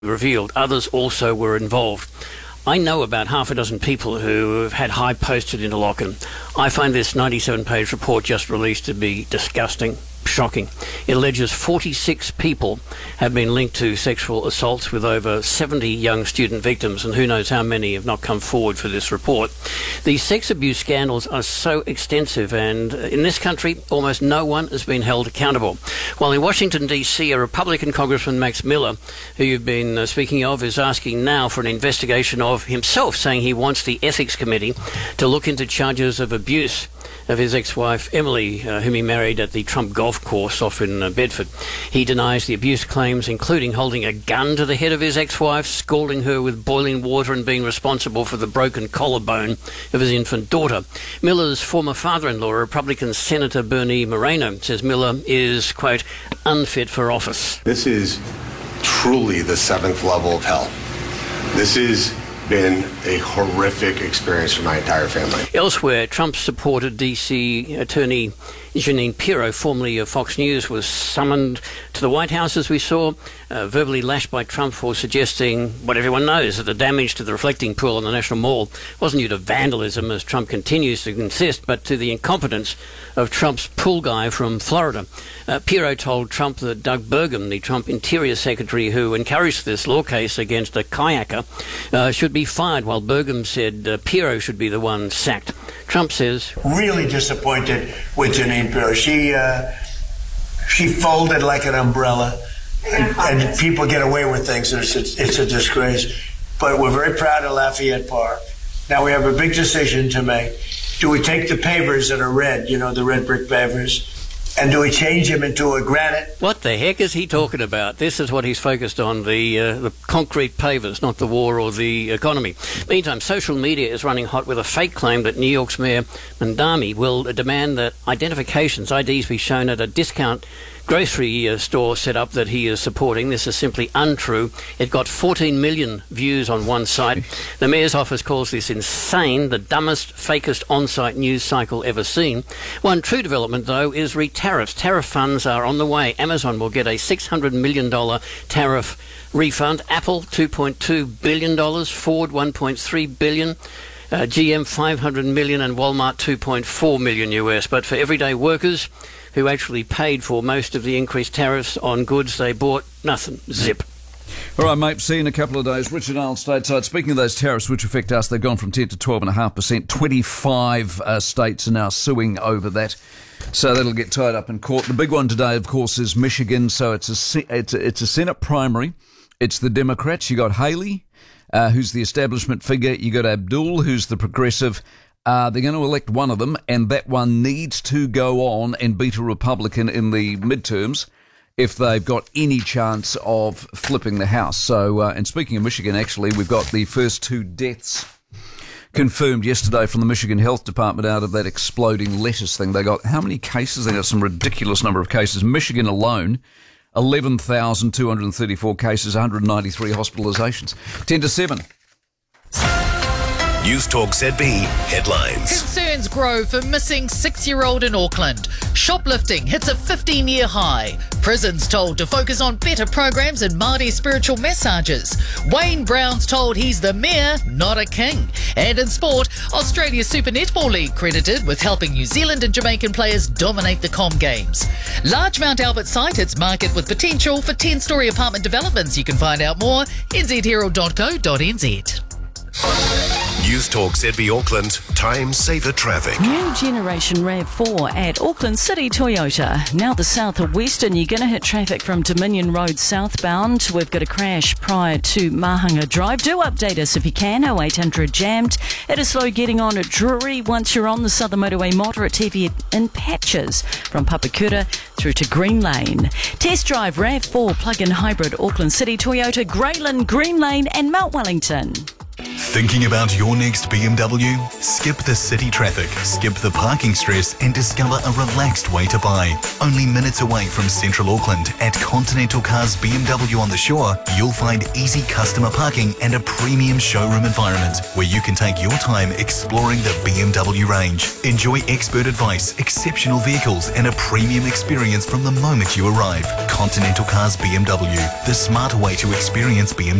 revealed others also were involved. I know about half a dozen people who have had Hyde posted into Lochan. I find this 97-page report just released to be disgusting, shocking. It alleges 46 people have been linked to sexual assaults, with over 70 young student victims, and who knows how many have not come forward for this report. These sex abuse scandals are so extensive, and in this country, almost no one has been held accountable. While in Washington, D.C., a Republican Congressman, Max Miller, who you've been speaking of, is asking now for an investigation of himself, saying he wants the Ethics Committee to look into charges of abuse of his ex-wife Emily, whom he married at the Trump golf course off in Bedford. He denies the abuse claims, including holding a gun to the head of his ex-wife, scalding her with boiling water, and being responsible for the broken collarbone of his infant daughter. Miller's former father-in-law, Republican Senator Bernie Moreno, says Miller is, quote, unfit for office. This is truly the seventh level of hell. This is been a horrific experience for my entire family. Elsewhere, Trump-supported D.C. Attorney Jeanine Pirro, formerly of Fox News, was summoned to the White House, as we saw, verbally lashed by Trump for suggesting what everyone knows, that the damage to the reflecting pool on the National Mall wasn't due to vandalism, as Trump continues to insist, but to the incompetence of Trump's pool guy from Florida. Pirro told Trump that Doug Burgum, the Trump Interior Secretary who encouraged this law case against a kayaker, should be fired, while Burgum said Pirro should be the one sacked. Trump says, really disappointed with Jeanine Pirro. She folded like an umbrella, and people get away with things. It's a disgrace. But we're very proud of Lafayette Park. Now we have a big decision to make. Do we take the pavers that are red, the red brick pavers, and do we change them into a granite? What the heck is he talking about? This is what he's focused on, the concrete pavers, not the war or the economy. Meantime, social media is running hot with a fake claim that New York's Mayor Mamdani will demand that identifications, IDs, be shown at a discount grocery store set up that he is supporting. This is simply untrue. It got 14 million views on one site. The Mayor's office calls this insane, the dumbest, fakest on-site news cycle ever seen. One true development, though, is tariffs. Tariff funds are on the way. Amazon will get a $600 million tariff refund. Apple, $2.2 billion. Ford, $1.3 billion. GM, $500 million, and Walmart, $2.4 million US. But for everyday workers who actually paid for most of the increased tariffs on goods they bought, nothing. Zip. All right, mate, see you in a couple of days. Richard Arnold, stateside. Speaking of those tariffs which affect us, they've gone from 10 to 12.5%. 25 states are now suing over that. So that'll get tied up in court. The big one today, of course, is Michigan. So it's a Senate primary. It's the Democrats. You got Haley, who's the establishment figure. You got Abdul, who's the progressive. They're going to elect one of them, and that one needs to go on and beat a Republican in the midterms if they've got any chance of flipping the House. So, and speaking of Michigan, actually, we've got the first 2 deaths confirmed yesterday from the Michigan Health Department out of that exploding lettuce thing. They got how many cases? They got some ridiculous number of cases. Michigan alone, 11,234 cases, 193 hospitalizations. 10 to 7. News Talk ZB headlines. Concerns grow for missing 6-year-old in Auckland. Shoplifting hits a 15-year high. Prisons told to focus on better programs and Māori spiritual massages. Wayne Brown's told he's the mayor, not a king. And in sport, Australia's Super Netball League credited with helping New Zealand and Jamaican players dominate the Com Games. Large Mount Albert site, its market with potential for 10-storey apartment developments. You can find out more, nzherald.co.nz. News Talk ZB Auckland, time saver traffic. New generation RAV4 at Auckland City Toyota. Now the south or western, you're going to hit traffic from Dominion Road southbound. We've got a crash prior to Mahanga Drive. Do update us if you can. 0800 jammed. It is slow getting on at Drury. Once you're on the Southern Motorway, moderate heavy in patches from Papakura through to Green Lane. Test drive RAV4 plug-in hybrid Auckland City Toyota, Greyland, Green Lane and Mount Wellington. Thinking about your next BMW? Skip the city traffic, skip the parking stress and discover a relaxed way to buy. Only minutes away from Central Auckland at Continental Cars BMW on the Shore, you'll find easy customer parking and a premium showroom environment where you can take your time exploring the BMW range. Enjoy expert advice, exceptional vehicles and a premium experience from the moment you arrive. Continental Cars BMW, the smarter way to experience BMW.